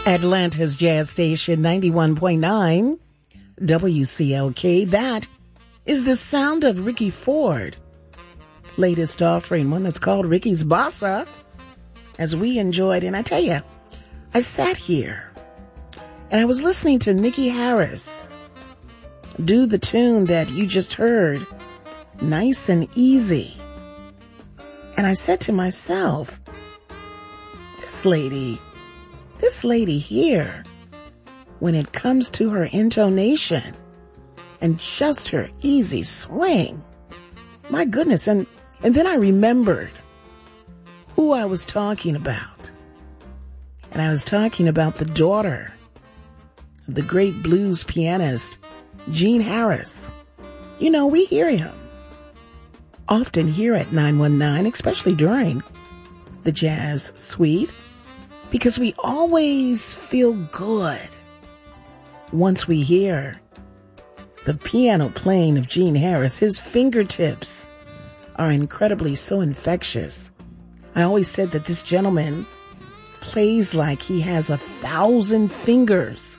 Atlanta's Jazz Station 91.9 WCLK. That is the sound of Ricky Ford. Latest offering, one that's called Ricky's Bossa, as we enjoyed. And I tell you, I sat here and I was listening to Nikki Harris do the tune that you just heard, Nice and Easy. And I said to myself, this lady here, when it comes to her intonation and just her easy swing, my goodness. And then I remembered who I was talking about. And I was talking about the daughter of the great blues pianist, Gene Harris. You know, we hear him often here at 919, especially during the Jazz Suite, because we always feel good once we hear the piano playing of Gene Harris. His fingertips are incredibly so infectious. I always said that this gentleman plays like he has 1,000 fingers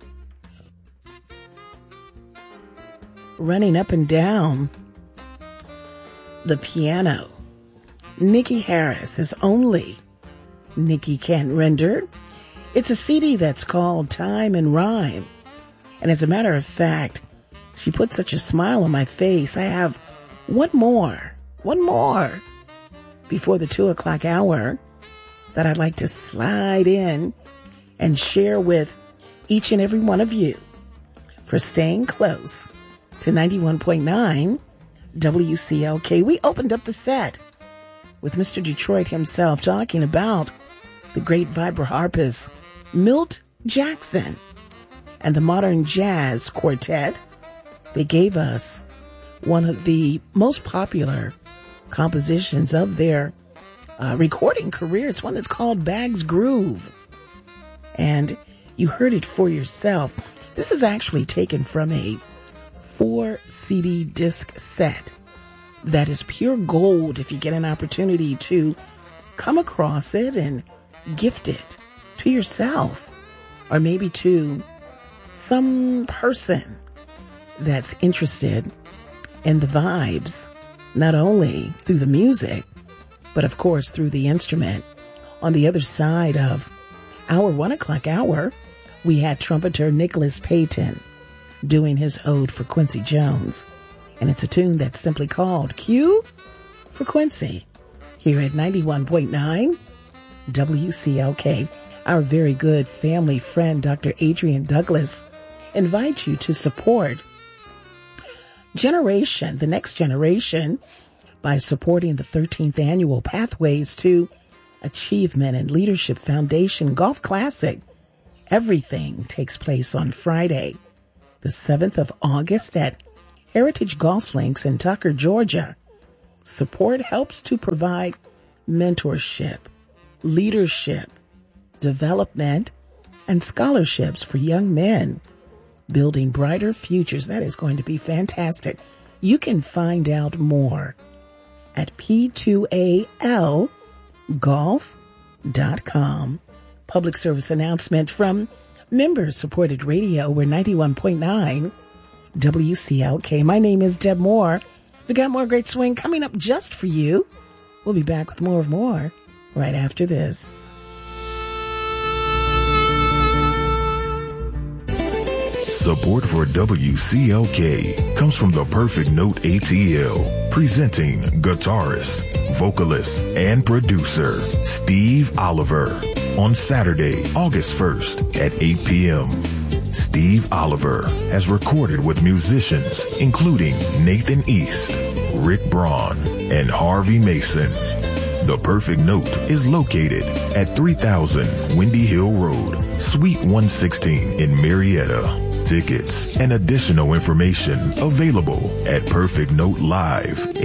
running up and down the piano. Nikki Harris is only Nikki Can Render. It's a CD that's called Time and Rhyme. And as a matter of fact, she put such a smile on my face. I have one more before the 2 o'clock hour that I'd like to slide in and share with each and every one of you for staying close to 91.9 WCLK. We opened up the set with Mr. Detroit himself talking about the great vibraharpist Milt Jackson and the Modern Jazz Quartet. They gave us one of the most popular compositions of their recording career. It's one that's called Bag's Groove. And you heard it for yourself. This is actually taken from a 4 CD disc set that is pure gold if you get an opportunity to come across it and gift it to yourself, or maybe to some person that's interested in the vibes, not only through the music, but of course through the instrument. On the other side of our 1 o'clock hour, we had trumpeter Nicholas Payton doing his ode for Quincy Jones. And it's a tune that's simply called Q for Quincy, here at 91.9 WCLK. Our very good family friend, Dr. Adrian Douglas, invites you to support the next generation, by supporting the 13th annual Pathways to Achievement and Leadership Foundation Golf Classic. Everything takes place on Friday, the 7th of August at Heritage Golf Links in Tucker, Georgia. Support helps to provide mentorship, leadership, development, and scholarships for young men, building brighter futures. That is going to be fantastic. You can find out more at p2algolf.com. Public service announcement from member-supported radio. We're 91.9 WCLK. My name is Deb Moore. We got more great swing coming up just for you. We'll be back with more right after this. Support for WCLK comes from the Perfect Note ATL, presenting guitarist, vocalist, and producer Steve Oliver on Saturday, August 1st at 8 p.m. Steve Oliver has recorded with musicians including Nathan East, Rick Braun, and Harvey Mason. The Perfect Note is located at 3000 Windy Hill Road, Suite 116 in Marietta. Tickets and additional information available at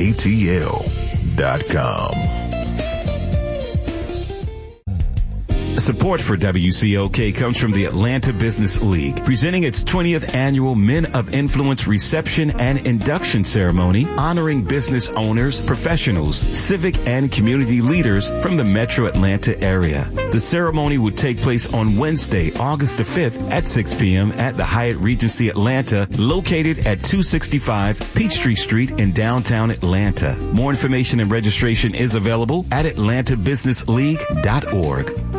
perfectnoteliveatl.com. Support for WCLK comes from the Atlanta Business League, presenting its 20th annual Men of Influence reception and induction ceremony, honoring business owners, professionals, civic and community leaders from the Metro Atlanta area. The ceremony will take place on Wednesday, August the 5th at 6 p.m. at the Hyatt Regency Atlanta, located at 265 Peachtree Street in downtown Atlanta. More information and registration is available at atlantabusinessleague.org.